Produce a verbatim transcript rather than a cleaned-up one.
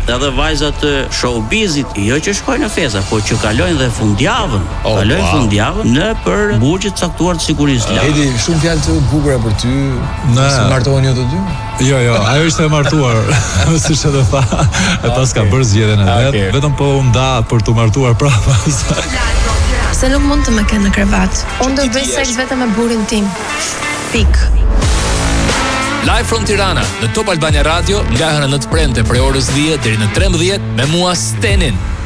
edhe vajzat të showbizit, jo që shkojnë në festa, po që kalojnë dhe fundjavën, oh, kalojnë wow. fundjavën në për burgje të caktuar të sigurisë. Uh, Edi, shumë fjalë të bukura për ty. Ne si martohen ju të dy? Jo, jo, ajo ishte e martuar, siç edhe tha, e pas ka bërë zgjedhjen e vet, Okay. vetëm po u nda për të martuar prapa. Se nuk mund të më kenë në krevat. Unë do bëj seks vetëm me burrin tim. Pik. Live from Tirana në Top Albania Radio nga hëna nëntë premte prej orës dhjetë deri në trembëdhjetë me mua Stenin.